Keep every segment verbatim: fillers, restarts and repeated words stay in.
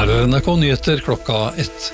Her er N R K Nyheter klokka ett.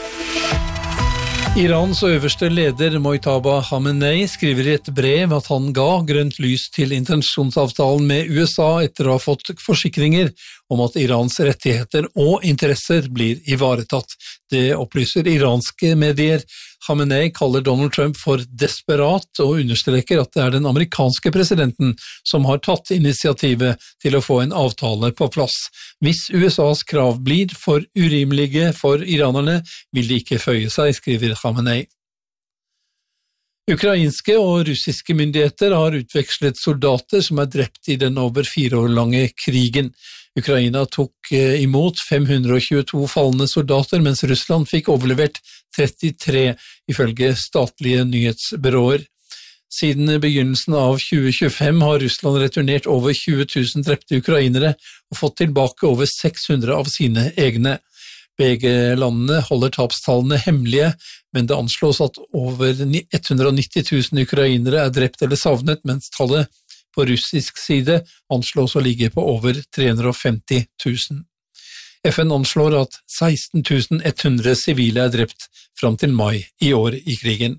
Irans øverste leder Mojtaba Khamenei skriver i et brev at han ga grønt lys til intensjonsavtalen med U S A etter å ha fått forsikringer om at Irans rettigheter og interesser blir ivaretatt. Det opplyser iranske medier. Khamenei kaller Donald Trump for desperat og understreker at det er den amerikanske presidenten som har tatt initiativet til å få en avtale på plass. Hvis U S A's krav blir for urimelige for iranerne, vil de ikke føye seg, skriver Khamenei. Ukrainske og russiske myndigheter har utvekslet soldater som er drept i den over fire år lange krigen. Ukraina tok imot fem hundre og tjueto falne soldater, mens Russland fikk overlevert trettitre, ifølge statlige nyhetsbyråer. Siden begynnelsen av tjue tjuefem har Russland returnert over tjue tusen drepte ukrainere og fått tilbake over seks hundre av sine egne. Begge landene holder tapstallene hemmelige, men det anslås at over hundre og nitti tusen ukrainere er drept eller savnet, mens tallet på russisk side anslås å ligge på over tre hundre og femti tusen. F N anslår at seksten tusen ett hundre sivile er drept fram til mai i år i krigen.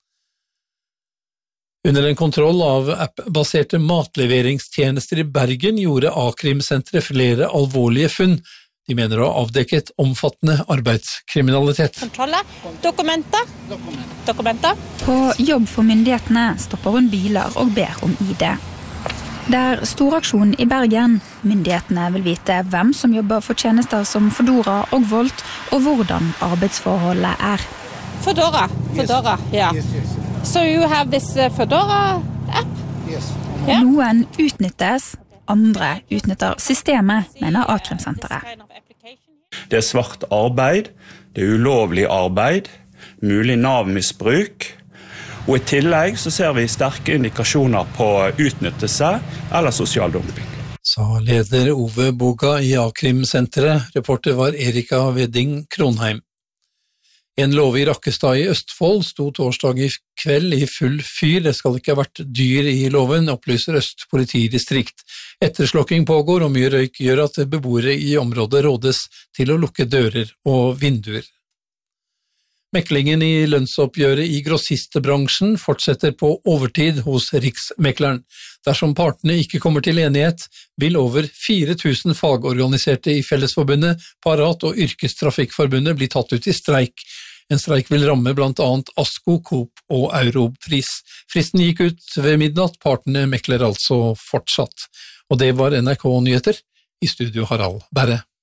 Under en kontroll av app-baserte matleveringstjenester i Bergen gjorde A-krimsenteret flere alvorlige funn. De mener å ha avdekket omfattende arbeidskriminalitet. Kontroller, dokumenter, dokumenter. På jobb for myndighetene stopper hun biler og ber om I D. Det er storaksjon i Bergen. Myndighetene vil vite hvem som jobber for tjenester som Foodora og Volt, og hvordan arbeidsforholdet er. Foodora, Foodora, ja. So you have this Foodora app? Yes. Noen utnyttes, andre utnytter systemet, mener A-krimsenteret. Det er svart arbeid, det er ulovlig arbeid, mulig Nav-misbruk, og i tillegg så ser vi sterke indikasjoner på utnyttelse eller sosial dumping. Sa leder Ove Boga i A-krimsenteret. Reporter var Erika Wedding Kronheim. En låve i Rakkestad i Østfold sto torsdag i kveld i full fyr. Det skal ikke ha vært dyr i låven, opplyser Øst politidistrikt. Etterslokking pågår, og mye røyk gjør at beboere i området rådes til å lukke dører og vinduer. Meklingen i lønnsoppgjøret i grossistbransjen fortsetter på overtid hos Riksmekleren. Dersom partene ikke kommer til enighet, vil over fire tusen fagorganiserte i Fellesforbundet, Parat og Yrkestrafikkforbundet bli tatt ut i streik. En streik vil ramme blant annet ASKO, Coop og Europris. Fristen gikk ut ved midnatt, partene mekler altså fortsatt. Og det var N R K Nyheter, i studio Harald Berre.